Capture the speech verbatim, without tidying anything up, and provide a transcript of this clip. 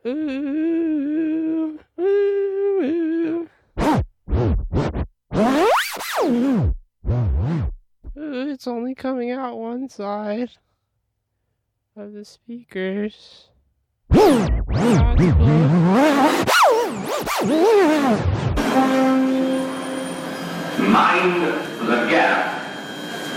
Ooh, ooh, ooh. Ooh, it's only coming out one side of the speakers. Not both